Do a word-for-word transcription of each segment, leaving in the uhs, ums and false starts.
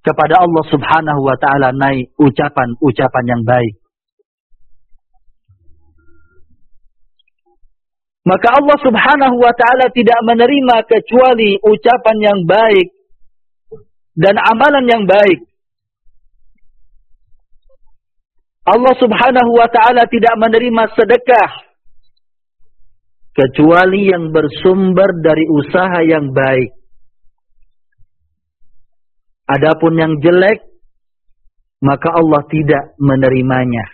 kepada Allah Subhanahu wa ta'ala naik ucapan-ucapan yang baik. Maka Allah Subhanahu wa ta'ala tidak menerima kecuali ucapan yang baik dan amalan yang baik. Allah Subhanahu wa ta'ala tidak menerima sedekah kecuali yang bersumber dari usaha yang baik. Adapun yang jelek, maka Allah tidak menerimanya.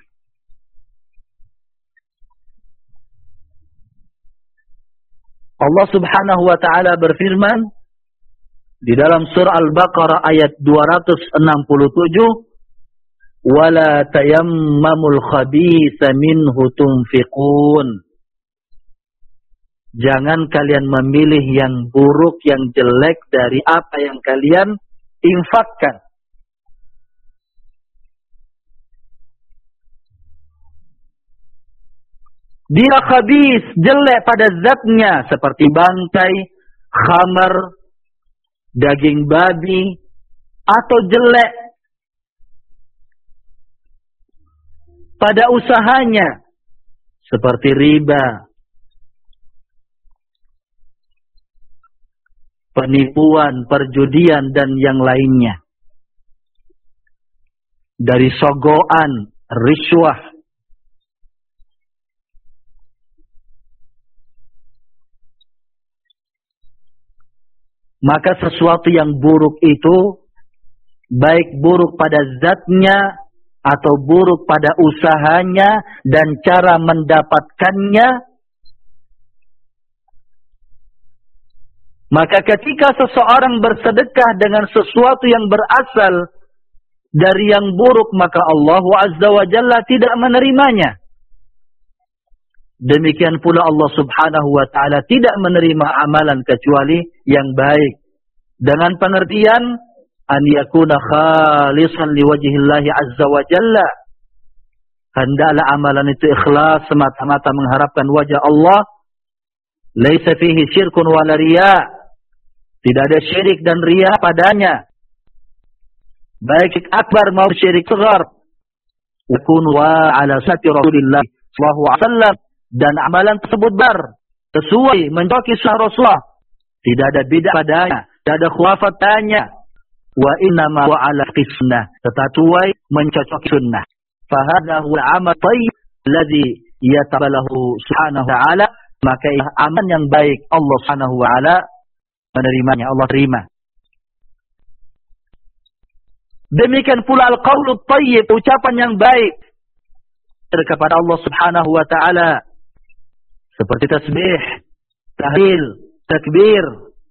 Allah Subhanahu wa ta'ala berfirman di dalam surah Al-Baqarah ayat dua ratus enam puluh tujuh, "Wala tayammamul khabitha minhu tunfiqun." Jangan kalian memilih yang buruk, yang jelek dari apa yang kalian infakkan. Dia khabis, jelek pada zatnya, seperti bangkai, khamar, daging babi, atau jelek pada usahanya, seperti riba, penipuan, perjudian, dan yang lainnya. Dari sogoan, riswah. Maka sesuatu yang buruk itu, baik buruk pada zatnya, atau buruk pada usahanya, dan cara mendapatkannya, maka ketika seseorang bersedekah dengan sesuatu yang berasal dari yang buruk, maka Allah Azza wa Jalla tidak menerimanya. Demikian pula Allah Subhanahu wa ta'ala tidak menerima amalan kecuali yang baik. Dengan pengertian, an yakuna khalisan liwajhillahi Azza wa Jalla. Hendaklah amalan itu ikhlas, semata-mata mengharapkan wajah Allah. Laisa fihi syirkun wala riya. Tidak ada syirik dan riya padanya. Baik akbar maupun syirik saghar. Yakun wa ala sati Rasulillah sallallahu alaihi wasallam. Dan amalan tersebut bar sesuai mencoki sunnah Rasulullah. Tidak ada bid'ah padanya, tidak ada khurafat padanya. Wa innama wa ala sunnah, tetapi mencocoki sunnah. Fa hadha huwa amal thayyib alladhi yatabalahu subhanahu wa ta'ala. Maka amal yang baik Allah Subhanahu wa ta'ala menerimanya, Allah terima. Demikian pula al-qaulu thayyib, ucapan yang baik kepada Allah Subhanahu wa ta'ala, seperti tasbih, tahlil, takbir.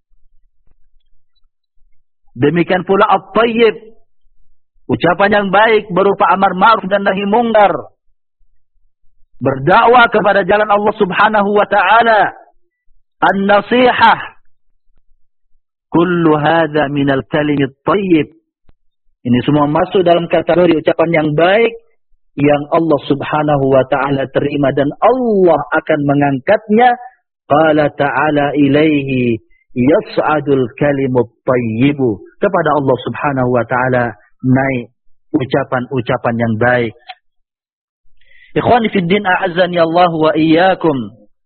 Demikian pula at-thayyib, ucapan yang baik berupa amar ma'ruf dan nahi mungkar, berdakwah kepada jalan Allah Subhanahu wa ta'ala, an-nasihah. Kullu hadza minal kalimit thayyib. Ini semua masuk dalam kategori ucapan yang baik yang Allah Subhanahu wa ta'ala terima dan Allah akan mengangkatnya. Qala ta'ala ilaihi yas'adul kalimut thayyibu. Kepada Allah Subhanahu wa ta'ala naik ucapan-ucapan yang baik. Ikhwani fid din, a'azzani Allah wa iyyakum.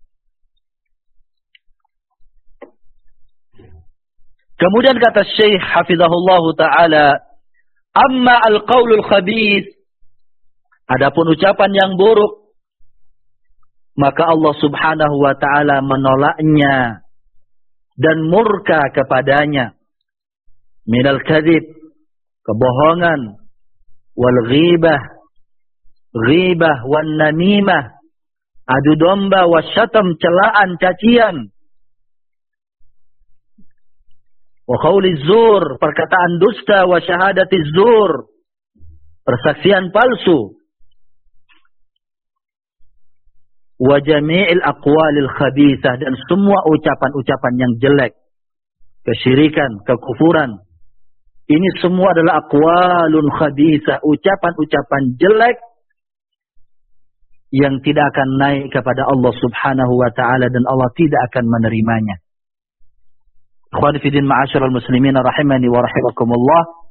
Kemudian kata Syekh hafizahullah ta'ala, amma al-qaulul khabith, adapun ucapan yang buruk, maka Allah Subhanahu wa ta'ala menolaknya dan murka kepadanya. Minal kadhib, kebohongan, wal ghibah, ghibah, wan namimah, adu domba, wasyatam, celaan, cacian, wa qawli zur, perkataan dusta, wa syahadati zur, persaksian palsu, wa jami'il aqwalil khabithah, dan semua ucapan-ucapan yang jelek, kesyirikan, kekufuran. Ini semua adalah aqwalun khabithah, ucapan-ucapan jelek yang tidak akan naik kepada Allah Subhanahu wa ta'ala dan Allah tidak akan menerimanya. Ikhwani fi din, ma'asyiral muslimin rahimani wa rahimakumullah.